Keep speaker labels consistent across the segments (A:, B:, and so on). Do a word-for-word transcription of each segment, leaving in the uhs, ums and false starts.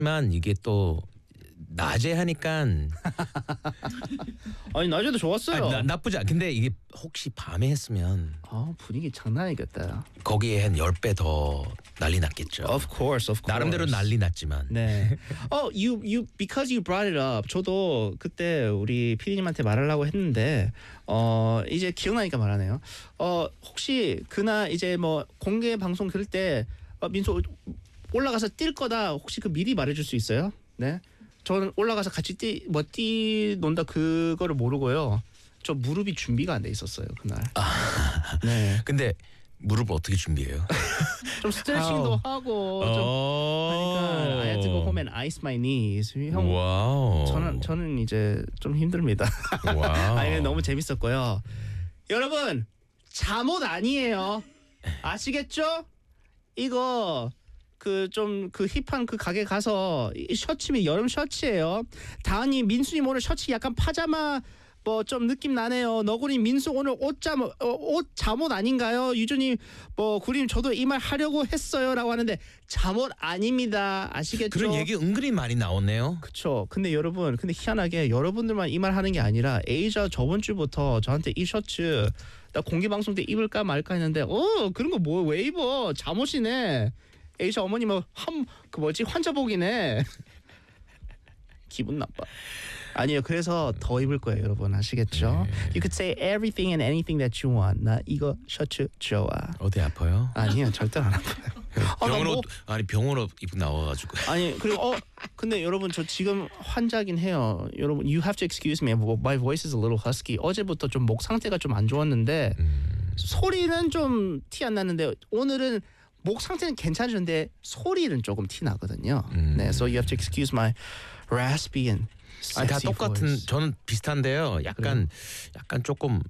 A: 만 이게 또 낮에 하니까
B: 아니 낮에도 좋았어요.
A: 아니, 나, 나쁘지 않. 근데 이게 혹시 밤에 했으면
B: 아 분위기 장난 아니겠다.
A: 거기에 한 열 배 더 난리 났겠죠.
B: Of course, of course.
A: 나름대로 난리 났지만.
B: 네. 어, you you because you brought it up. 저도 그때 우리 피디님한테 말하려고 했는데 어 이제 기억나니까 말하네요. 어 혹시 그날 이제 뭐 공개 방송 그럴 때 어, 민수 올라가서 뛸 거다. 혹시 그 미리 말해줄 수 있어요? 네. 저는 올라가서 같이 뛰 뭐 뛰 논다 그거를 모르고요. 저 무릎이 준비가 안 돼 있었어요 그날.
A: 아,
B: 네.
A: 근데 무릎을 어떻게 준비해요?
B: 좀 스트레칭도 하고 좀 하니까 I had to go home and ice my knees. 형,
A: 와우.
B: 저는 저는 이제 좀 힘듭니다.
A: 와우.
B: 아니 너무 재밌었고요. 여러분 잠옷 아니에요. 아시겠죠? 이거 그 좀 그 힙한 그 가게 가서 이 셔츠면 여름 셔츠예요. 다은이 민수님 오늘 셔츠 약간 파자마 뭐 좀 느낌 나네요. 너구리 민수 오늘 옷잠 어, 옷 잠옷 아닌가요? 유주님 뭐 구림 저도 이 말 하려고 했어요라고 하는데 잠옷 아닙니다. 아시겠죠?
A: 그런 얘기 은근히 많이 나오네요.
B: 그렇죠. 근데 여러분 근데 희한하게 여러분들만 이 말 하는 게 아니라 에이자 저번 주부터 저한테 이 셔츠 나 공개 방송 때 입을까 말까 했는데 어 그런 거 뭐 왜 입어? 잠옷이네. 에이자 어머니 뭐한그 뭐지 환자복이네. 기분 나빠. 아니요. 그래서 더 입을 거예요, 여러분. 아시겠죠?
A: 네.
B: You could say everything and anything that you want. 나 이거 셔츠 좋아.
A: 어디 아파요?
B: 아니요, 절대 안 아파요. 아, 나
A: 병원 옷
B: 뭐-
A: 아니 병원 옷 입고 나와가지고.
B: 아니 그리고 어 근데 여러분 저 지금 환자긴 해요. 여러분 you have to excuse me. My voice is a little husky. 어제부터 좀 목 상태가 좀 안 좋았는데
A: 음.
B: 소리는 좀 티 안 났는데 오늘은 목 상태는 괜찮은데 소리는 조금 티 나거든요.
A: 음.
B: 네, so you have to excuse my raspy and
A: 아니 다
B: sexy
A: 똑같은
B: voice.
A: 저는 비슷한데요. 약간 약간 조금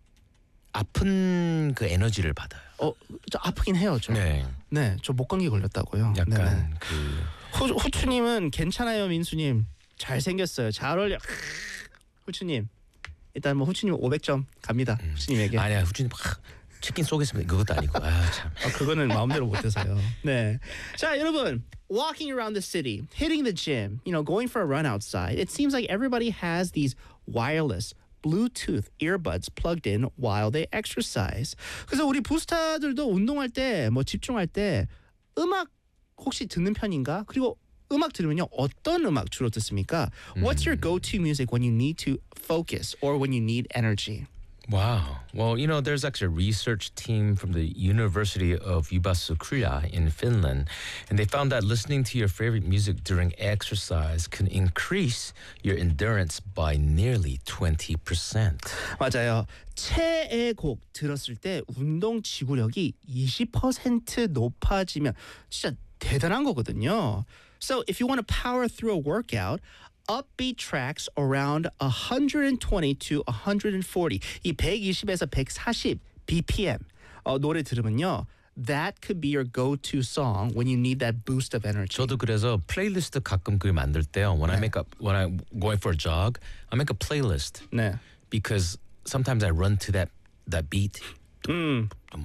A: 아픈 그 에너지를 받아요.
B: 어, 저 아프긴 해요, 저. 네,
A: 네.
B: 저 목감기 걸렸다고요.
A: 약간
B: 네네.
A: 그
B: 후, 후추님은 괜찮아요, 민수님. 잘 생겼어요. 잘 어울려. 후추님. 일단 뭐 후추님 오백 점 갑니다. 후추님에게.
A: 아니야 후진이 막 치킨 쏘겠습니다. 그것도 아니고 아 참.
B: 아, 그거는 마음대로 못해서요. 네. 자, 여러분. Walking around the city, hitting the gym, you know, going for a run outside. It seems like everybody has these wireless Bluetooth earbuds plugged in while they exercise. 그래서 우리 부스타들도 운동할 때, 뭐 집중할 때 음악 혹시 듣는 편인가? 그리고 음악 들으면요 어떤 음악 주로 듣습니까? What's your go-to music when you need to focus or when you need energy?
A: Wow. Well, you know, there's actually a research team from the University of Jyväskylä in Finland, and they found that listening to your favorite music during exercise can increase your endurance by nearly twenty percent.
B: 맞아요. 최애 곡 들었을 때 운동 지구력이 이십 퍼센트 높아지면 진짜 대단한 거거든요. So if you want to power through a workout, upbeat tracks around one twenty to one forty. 이 백이십에서 백사십 비피엠 어, 노래 들으면요. That could be your go-to song when you need that boost of energy.
A: 저도 그래서 플레이리스트 가끔 그 만들 때요. When I make up, when I'm going for a jog, I make a playlist
B: 네.
A: because sometimes I run to that that beat.
B: 음.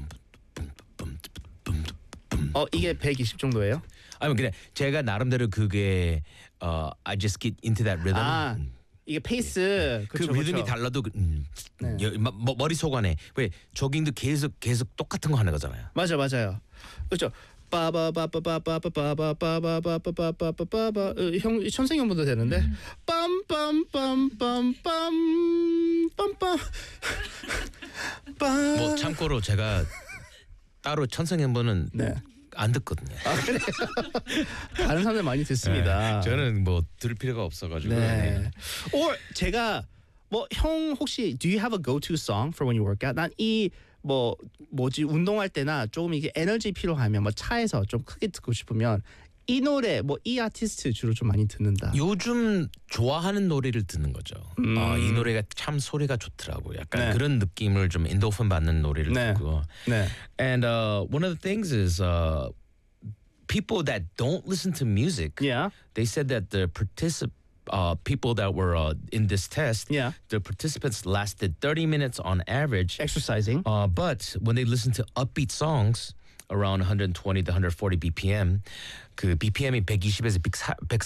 B: 어 이게 백이십 정도예요?
A: 아니 그냥 제가 나름대로 그게 어 I just get into that rhythm.
B: 아 이게 페이스
A: 그
B: 그쵸,
A: 리듬이
B: 그쵸.
A: 달라도 그, 음,
B: 네.
A: 여, 마, 머- 머릿속 안에 왜 조깅도 계속 계속 똑같은 거 하는 거잖아요.
B: 맞아 맞아요. 그렇죠. 빠바바바바바바바바바바바바바바바바 형 천생연분도 되는데 빰빰빰빰빰 빰빰 빰.
A: 뭐 참고로 제가 따로 천생연분은
B: 네.
A: 안 듣거든요.
B: 다른 사람들 많이 듣습니다.
A: 네, 저는 뭐 들을 필요가 없어가지고.
B: 네. or 제가 뭐 형 혹시 do you have a go-to song for when you work out? 난 이 뭐 뭐지 운동할 때나 조금 이게 에너지 필요하면 뭐 차에서 좀 크게 듣고 싶으면 이 노래 뭐 이 아티스트 주로 좀 많이 듣는다.
A: 요즘 좋아하는 노래를 듣는 거죠.
B: 음.
A: 아, 이 노래가 참 소리가 좋더라고. 약간
B: 네.
A: 그런 느낌을 좀 엔도핀 받는 노래를
B: 네.
A: 듣고.
B: 네.
A: And uh, one of the things is uh, people that don't listen to music.
B: Yeah.
A: They said that the particip uh, people that were uh, in this test,
B: Yeah.
A: the participants lasted thirty minutes on average.
B: Exercising.
A: Uh, but when they listen to upbeat songs, around one twenty to one forty B P M. 그 비피엠이 백이십에서